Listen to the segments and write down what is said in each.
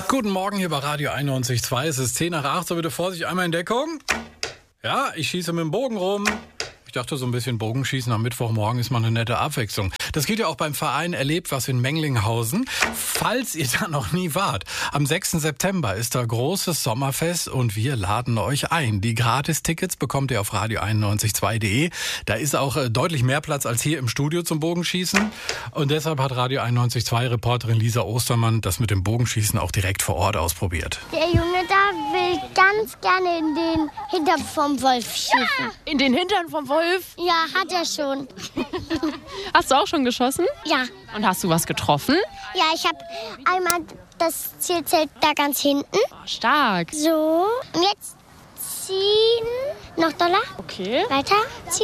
Guten Morgen hier bei Radio 91.2. Es ist 10 nach 8, so bitte Vorsicht, einmal in Deckung. Ja, ich schieße mit dem Bogen rum. Ich dachte, so ein bisschen Bogenschießen am Mittwochmorgen ist mal eine nette Abwechslung. Das geht ja auch beim Verein Erlebt was in Menglinghausen. Falls ihr da noch nie wart, am 6. September ist da großes Sommerfest und wir laden euch ein. Die Gratis-Tickets bekommt ihr auf radio912.de. Da ist auch deutlich mehr Platz als hier im Studio zum Bogenschießen. Und deshalb hat Radio 91.2-Reporterin Lisa Ostermann das mit dem Bogenschießen auch direkt vor Ort ausprobiert. Der Junge da will ganz gerne in den Hintern vom Wolf schießen. Ja, in den Hintern vom Wolf? Ja, hat er schon. Hast du auch schon geschossen? Ja. Und hast du was getroffen? Ja, ich habe einmal das Zielzelt da ganz hinten. Oh, stark. So, und jetzt ziehen. Noch doller. Okay. Weiter. Zieh.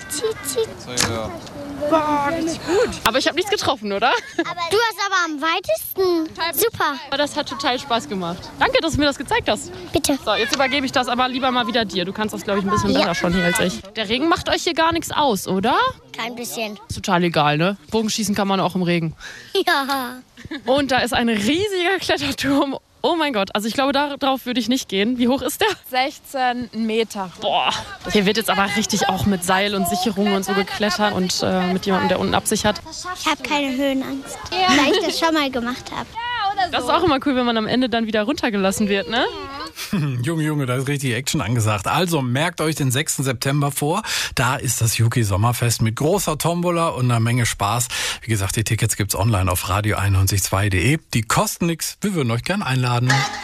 Boah, richtig gut. Aber ich habe nichts getroffen, oder? Du hast aber am weitesten. Super. Aber das hat total Spaß gemacht. Danke, dass du mir das gezeigt hast. Bitte. So, jetzt übergebe ich das aber lieber mal wieder dir. Du kannst das, glaube ich, ein bisschen besser schon hier als ich. Der Regen macht euch hier gar nichts aus, oder? Kein bisschen. Ist total egal, ne? Bogenschießen kann man auch im Regen. Ja. Und da ist ein riesiger Kletterturm. Oh mein Gott, also ich glaube, darauf würde ich nicht gehen. Wie hoch ist der? 16 Meter. Boah, hier wird jetzt aber richtig auch mit Seil und Sicherung und so geklettert und mit jemandem, der unten Absicht hat. Ich habe keine Höhenangst, weil ich das schon mal gemacht habe. Das ist auch immer cool, wenn man am Ende dann wieder runtergelassen wird, ne? Junge, da ist richtig Action angesagt. Also merkt euch den 6. September vor. Da ist das Yuki Sommerfest mit großer Tombola und einer Menge Spaß. Wie gesagt, die Tickets gibt's online auf radio912.de. Die kosten nichts. Wir würden euch gern einladen.